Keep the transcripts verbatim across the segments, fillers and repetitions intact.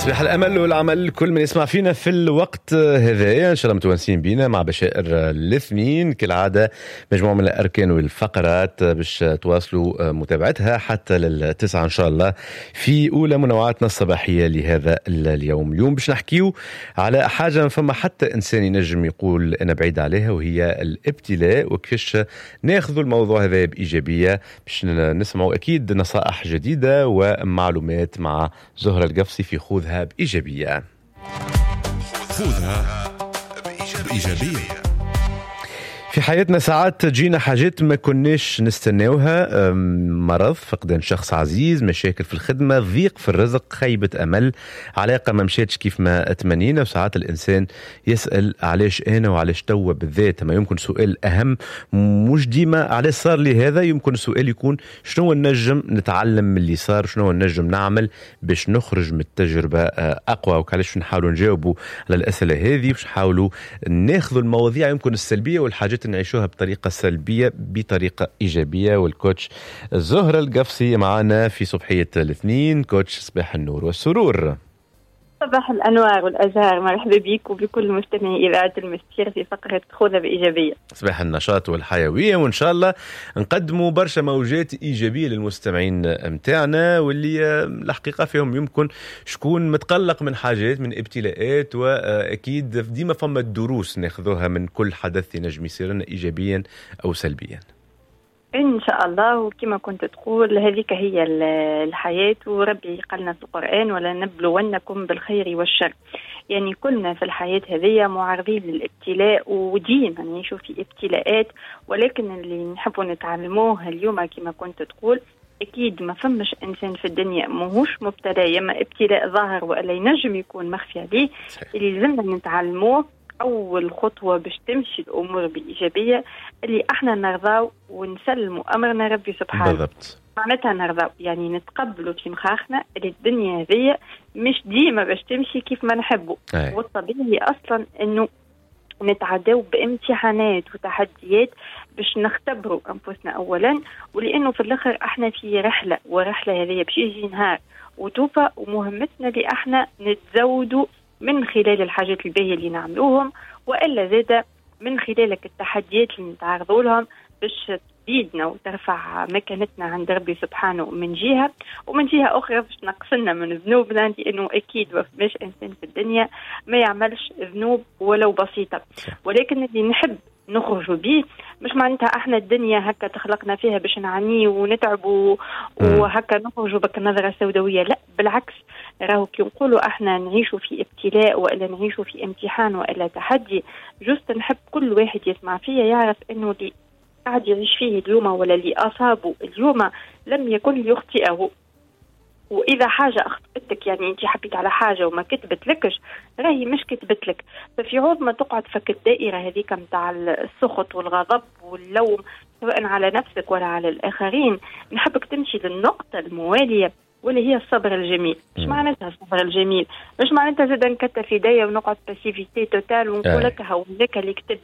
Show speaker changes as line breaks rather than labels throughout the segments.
يصبح الأمل والعمل كل من يسمع فينا في الوقت هذا. إن شاء الله متوانسين بينا مع بشائر الاثنين كالعادة، مجموعة من الأركان والفقرات باش تواصلوا متابعتها حتى للتسعة إن شاء الله في أولى منوعاتنا الصباحية لهذا اليوم. اليوم باش نحكيو على حاجة فما حتى إنسان ينجم يقول أنا بعيد عليها، وهي الابتلاء، وكيفاش ناخذوا الموضوع هذا بإيجابية. باش نسمعوا أكيد نصائح جديدة ومعلومات مع زهرة القفصي في خذها بإيجابية.
خذها بإيجابية.
في حياتنا ساعات تجينا حاجات ما كناش نستناوها، مرض، فقدان شخص عزيز، مشاكل في الخدمة، ضيق في الرزق، خيبة أمل، علاقة ما مشيتش كيف ما أتمنينا. وساعات الإنسان يسأل علاش أنا وعلاش توا بالذات. ما يمكن سؤال أهم مش ديما علاش صار لي هذا، يمكن سؤال يكون شنو نجم نتعلم من اللي صار، شنو نجم نعمل باش نخرج من التجربة أقوى. وكعلاش نحاولوا نجاوبوا على الأسئلة هذه، باش نحاولوا ناخذوا المواضيع يمكن السلبية والحاجات نعيشوها بطريقة سلبية بطريقة إيجابية. والكوتش زهرة القفصي معنا في صبحية الاثنين. كوتش صباح النور والسرور.
صباح الأنوار والأزهار، مرحبا بك وبكل مستمعي إذاعة المستير في فقرة خذها بإيجابية.
صباح النشاط والحيوية، وإن شاء الله نقدموا برشا موجات إيجابية للمستمعين متاعنا، واللي الحقيقة فيهم يمكن شكون متقلق من حاجات، من ابتلاءات، وأكيد ديما فما الدروس ناخذوها من كل حدث ينجم يصير لنا إيجابيا أو سلبيا
إن شاء الله. وكما كنت تقول هذيك هي الحياة، وربي قالنا في القرآن ولا نبلونكم بالخير والشر. يعني كلنا في الحياة هذه معرضين للابتلاء، وديما نعيشوا في ابتلاءات، ولكن اللي نحبوا نتعلموه اليوم كما كنت تقول أكيد ما فمش إنسان في الدنيا ماهوش مبتلى، يما ابتلاء ظاهر وإلا ينجم يكون مخفي عليه. اللي لازمنا نتعلموه أول خطوة باش تمشي الأمور بإيجابية اللي احنا نرضاو ونسلموا أمرنا ربي سبحانه.
بالضبط.
معناتها نرضاو يعني نتقبلوا في مخاخنا اللي الدنيا هذه مش ديما باش تمشي كيف ما نحبوا.
أي.
والطبيعي أصلا أنه نتعداو بامتحانات وتحديات باش نختبروا أنفسنا أولا، ولأنه في الآخر احنا في رحلة، ورحلة هذه باش يجي نهار وتوفى، ومهمتنا اللي احنا نتزودوا من خلال الحاجات الباهية اللي نعملوهم، وإلا زادة من خلالك التحديات اللي نتعرضوا لهم باش تزيدنا وترفع مكانتنا عند ربي سبحانه من جهة، ومن جهة أخرى باش نقصنا من ذنوبنا، لأنه أكيد مش إنسان في الدنيا ما يعملش ذنوب ولو بسيطة. ولكن اللي نحب نخرجوا به مش معناتها احنا الدنيا هكا تخلقنا فيها باش نعاني ونتعبوا وهكا نخرجوا بك نظرة سوداوية، لا بالعكس. راهو كي نقولوا احنا نعيشوا في ابتلاء وإلا نعيشوا في امتحان وإلا تحدي، جست نحب كل واحد يسمع فيا يعرف انه اللي قاعد يعيش فيه اليوم ولا اللي أصابه اليوم لم يكن ليخطئه. وإذا حاجة أخطأتك، يعني أنت حبيت على حاجة وما كتبت لكش، راهي مش كتبت لك، ففي عوض ما تقعد فك الدائرة هذيك متاع السخط والغضب واللوم سواء على نفسك ولا على الآخرين، نحبك تمشي للنقطة الموالية واللي هي الصبر الجميل. مش معناتها الصبر الجميل مش معناتها زاد نكتف يديا ونقعد باسيفيتي توتال ونقول لك هاولك اللي كتب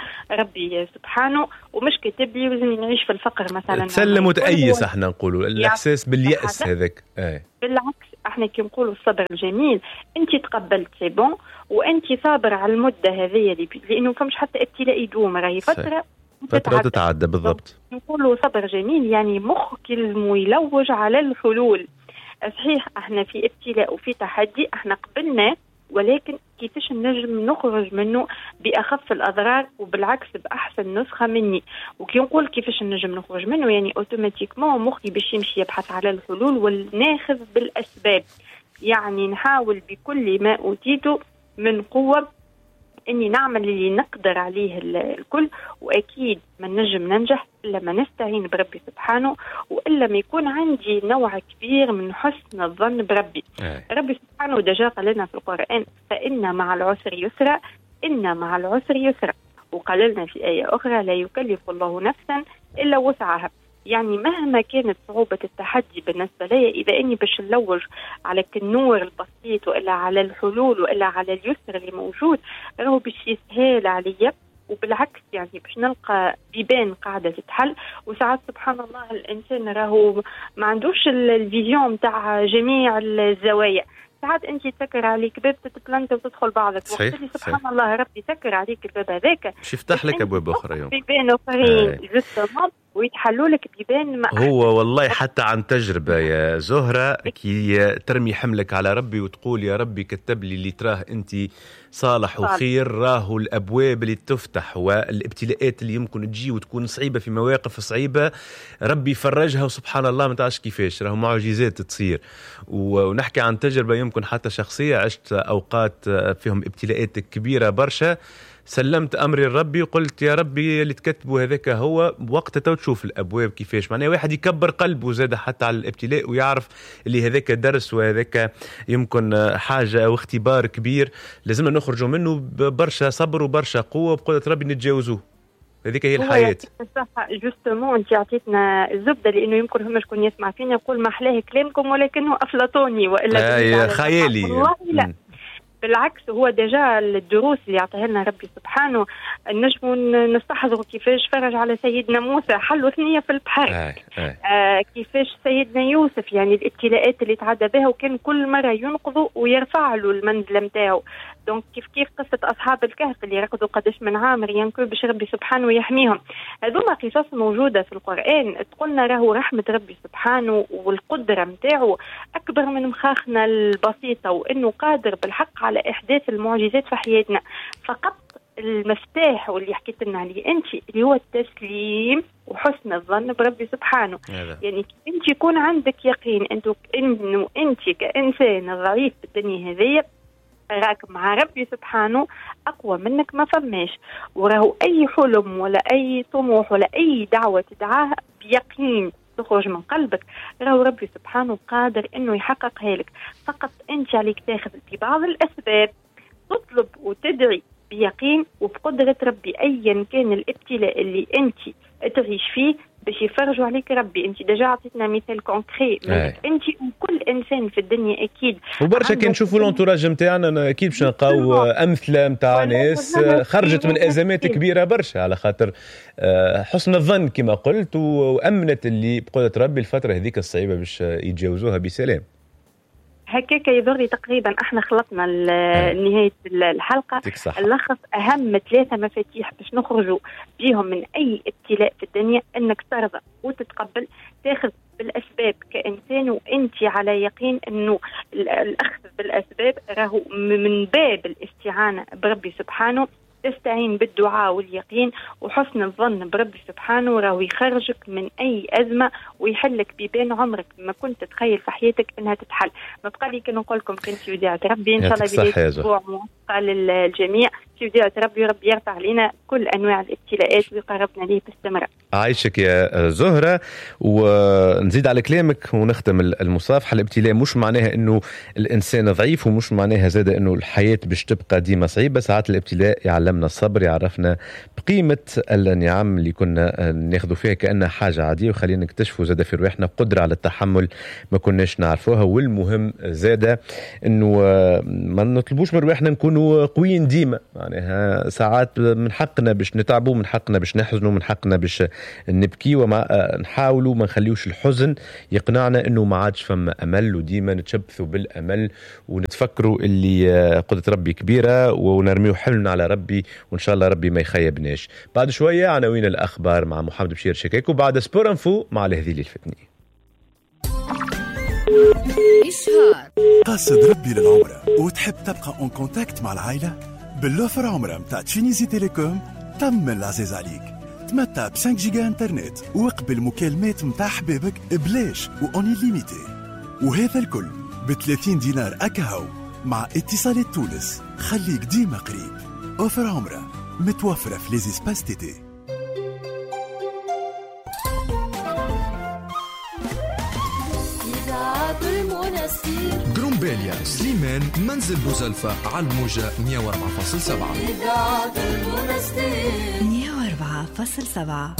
ربي سبحانه ومش كتب لي ولازم نعيش في الفقر مثلا.
تسلم وتأيس احنا نقولوا الإحساس باليأس هذاك.
بالعكس احنا كي نقولوا الصبر الجميل، انت تقبلت سي بون وانت صابر على المدة هذه، لأنه فمش حتى ابتلاء يدوم، راهي فترة
فترة تتعدى. بالضبط.
نقولوا صبر جميل يعني مخك لازم يلوج على الحلول. صحيح احنا في ابتلاء وفي تحدي احنا قبلنا، ولكن كيفاش نجم نخرج منه بأخف الأضرار وبالعكس بأحسن نسخة مني. وكي نقول كيفاش نجم نخرج منه يعني اوتوماتيكمون مخي باش يمشي يبحث على الحلول وناخذ بالأسباب، يعني نحاول بكل ما أوتيته من قوة اني نعمل اللي نقدر عليه الكل. واكيد ما نجم ننجح الا ما نستعين بربي سبحانه، والا ما يكون عندي نوع كبير من حسن الظن بربي.
أي.
ربي سبحانه دجا قال لنا في القرآن فإن مع العسر يسرا، إن مع العسر يسرا. وقال لنا في آية أخرى لا يكلف الله نفسا إلا وسعها. يعني مهما كانت صعوبة التحدي بالنسبة لي، إذا أني باش نلوج على النور البسيط وإلا على الحلول وإلا على اليسر اللي موجود، راهو باش يسهل عليا، وبالعكس يعني باش نلقى بيبان قاعدة تتحل. وساعات سبحان الله الإنسان راهو ما عندوش الفيزيون متاع جميع الزوايا، ساعات انت تسكر عليك باب تتبلنت وتدخل بعضك، وقت اللي سبحان صحيح. الله ربي يسكر عليك الباب هذاك
باش يفتح لك ابواب اخرى يوم
بيبان اخرين جوستومون ويتحلوا لك بيبان ما
هو والله حتى عن تجربة يا زهرة كي ترمي حملك على ربي وتقول يا ربي كتب لي اللي تراه أنت صالح وخير، راهو الأبواب اللي تفتح والابتلاءات اللي يمكن تجي وتكون صعيبة في مواقف صعيبة ربي يفرجها، وسبحان الله ما تعرفش كيفاش راهو معجزات تصير. ونحكي عن تجربة يمكن حتى شخصية، عشت أوقات فيهم ابتلاءات كبيرة برشا، سلمت أمري لربي وقلت يا ربي اللي تكتبوا هذاك هو، وقتها تشوف الأبواب كيفاش معناه واحد يكبر قلبه زاد حتى على الابتلاء ويعرف اللي هذاك درس وهذاك يمكن حاجة أو اختبار كبير لازمنا نخرجوا منه ببرشا صبر وبرشا قوة وبقدرة ربي نتجاوزوه. هذيك هي الحياة.
صح جوستومون انت عطيتنا الزبدة، لأنه يمكن هم شكون يسمع فينا يقول ما أحلاه كلامكم ولكنه أفلاطوني وإلا
آه خيالي.
والله لا بالعكس، هو ديجا الدروس اللي يعطيها لنا ربي سبحانه نجموا نستحضروا كيفاش فرج على سيدنا موسى حلوا ثنية في البحر.
آه آه.
آه كيفاش سيدنا يوسف يعني الابتلاءات اللي تعدى بها وكان كل مرة ينقذوا ويرفع له المنزلة متاعه. دونك كيف كيف قصة أصحاب الكهف اللي رقدوا قداش من عام ينكو باش ربي سبحانه يحميهم، هذوما قصص موجودة في القرآن تقولنا راهو رحمة ربي سبحانه والقدرة متاعه أكبر من مخاخنا البسيطة، وإنه قادر بالحق على إحداث المعجزات في حياتنا. فقط المفتاح واللي حكيت لنا عليه أنت اللي هو التسليم وحسن الظن بربي سبحانه. هذا. يعني أنت يكون عندك يقين أنتو إنه أنت كإنسان ضعيف في الدنيا هذه راك مع ربي سبحانه أقوى منك ما فماش، وراهو أي حلم ولا أي طموح ولا أي دعوة تدعاها بيقين تخرج من قلبك راهو ربي سبحانه قادر إنه يحققها لك. فقط أنت عليك تاخذ ببعض الأسباب، تطلب وتدعي بيقين وبقدرة ربي أيا كان الابتلاء اللي أنت تعيش فيه باش يفرجوا عليك ربي. انت ديجا عطيتنا مثال كونكري انت وكل انسان في الدنيا اكيد،
وبرشا كي نشوفوا لونتوراج نتاعنا اكيد باش نلقاو امثله نتاع ناس خرجت من ازمات كبيره برشا على خاطر حسن الظن كما قلت، وامنت اللي بقدرة ربي الفتره هذيك الصعيبه باش يتجاوزوها بسلام.
هكاك يضري تقريبا احنا خلطنا نهاية الحلقة نلخص أهم ثلاثة مفاتيح باش نخرجوا بيهم من أي ابتلاء في الدنيا، أنك ترضى وتتقبل، تاخذ بالأسباب كإنسان وأنت على يقين أنه الأخذ بالأسباب راهو من باب الاستعانة بربي سبحانه، تستعين بالدعاء واليقين وحسن الظن بربي سبحانه راهو يخرجك من أي أزمة ويحلك بيبان عمرك ما كنت تتخيل في حياتك أنها تتحل. ما بقى لي كي نقول لكم كنت وديعة ربي إن شاء الله بداية أسبوع موفقة للجميع، وديعة ربي ربي يرفع علينا كل أنواع الابتلاءات ويقربنا ليه باستمرار.
عايشك يا زهرة، ونزيد على كلامك ونختم المصافحة. الابتلاء مش معناها أنه الإنسان ضعيف، ومش معناها زاد أنه الحياة باش تبقى ديما صعيبة. ساعات الابتلاء يعلمنا الصبر، يعرفنا بقيمة النعم اللي كنا ناخذ فيها كأنها حاجة عادية، وخلينا نكتشفوا زاد في رواحنا قدرة على التحمل ما كناش نعرفوها. والمهم زاد أنه ما نطلبوش من رواحنا نكونوا قويين ديما، معناها ساعات من حقنا باش نتعبوا، من حقنا باش نحزنوا، من حقنا باش نبكي، وما نحاولوا ما نخليوش الحزن يقنعنا انه ما عادش فما امل، وديما نتشبثوا بالامل ونتفكروا اللي قدرة ربي كبيرة ونرميو حلمنا على ربي، وان شاء الله ربي ما يخيبناش. بعد شوية عناوين الاخبار مع محمد بشير شكاك، وبعد سبور انفو مع الهذيل الفتني.
قاصد ربي للعمرة وتحب تبقى اون كونتاكت مع العائلة؟ باللوفر عمرة متاع تشينيزي تيليكوم تم العزيز عليك. تمتع ب خمسة جيجا انترنت وقبل مكالمات متاع حبابك بلاش وأوني ليميتي، وهذا الكل ب ثلاثين دينار أكاو مع اتصالات تونس. خليك ديما قريب. أوفر عمرة متوفرة في ليزيسباس تيتي.
جرومبيليا سليمان منزل بوزلفة على الموجة مية وأربعة فاصلة سبعة.
مية وأربعة فاصلة سبعة.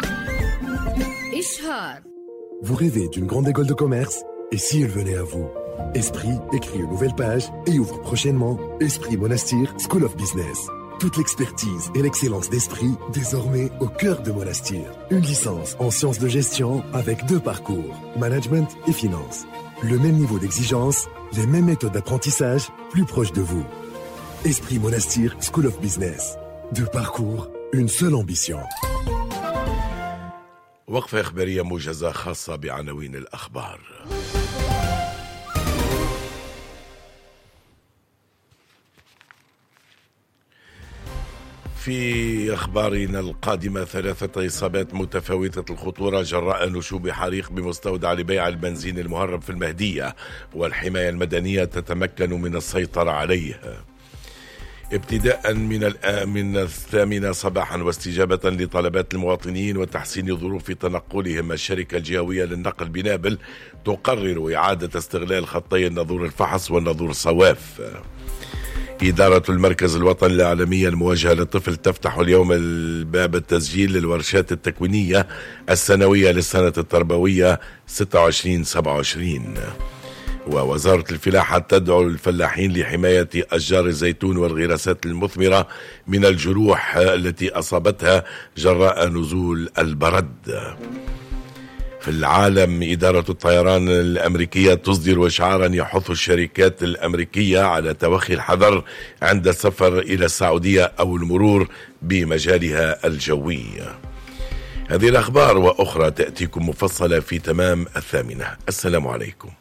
إشهار.
Vous rêvez d'une grande école de commerce? Et si elle venait à vous? Esprit écrit une nouvelle page et ouvre prochainement Esprit Monastir School of Business. Toute l'expertise et l'excellence d'Esprit désormais au cœur de Monastir. Une licence en sciences de gestion avec deux parcours, management et finance. Le même niveau d'exigence, les mêmes méthodes d'apprentissage, plus proches de vous. Esprit Monastir School of Business. Deux parcours, une seule ambition.
وقفة إخبارية موجزة خاصة بعناوين الأخبار. في أخبارنا القادمة ثلاثة إصابات متفاوتة الخطورة جراء نشوب حريق بمستودع لبيع البنزين المهرب في المهدية، والحماية المدنية تتمكن من السيطرة عليه. ابتداء من من الثامنة صباحا واستجابة لطلبات المواطنين وتحسين ظروف تنقلهم، الشركة الجهوية للنقل بنابل تقرر إعادة استغلال خطي الناظور الفحص والناظور صواف. إدارة المركز الوطني العالمي الموجهة للطفل تفتح اليوم باب التسجيل للورشات التكوينية السنوية للسنة التربوية ستة وعشرين سبعة وعشرين. ووزارة الفلاحة تدعو الفلاحين لحماية أشجار الزيتون والغراسات المثمرة من الجروح التي أصابتها جراء نزول البرد. في العالم، إدارة الطيران الأمريكية تصدر إشعارا يحث الشركات الأمريكية على توخي الحذر عند السفر إلى السعودية أو المرور بمجالها الجوي. هذه الأخبار وأخرى تأتيكم مفصلة في تمام الثامنة. السلام عليكم.